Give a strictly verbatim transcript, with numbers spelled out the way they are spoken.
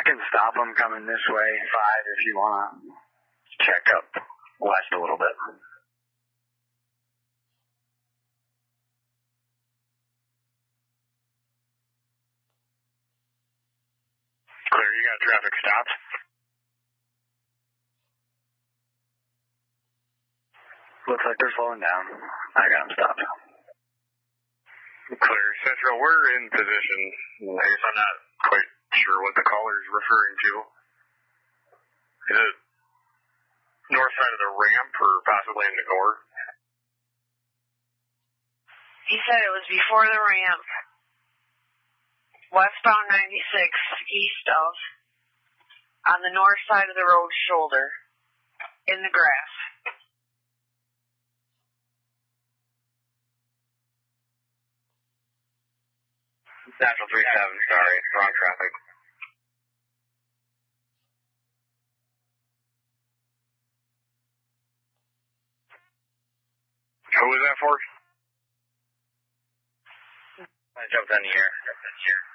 can stop them coming this way, five, if you want to check up west a little bit. Clear, you got traffic stopped? Looks like they're slowing down. I got them stopped. Clear. Central, we're in position. I guess I'm not quite sure what the caller is referring to. Is it north side of the ramp or possibly in the gore? He said it was before the ramp. Westbound ninety-six, east of, on the north side of the road shoulder, in the grass. Central three seven, sorry, wrong traffic. Who was that for? I jumped on the air.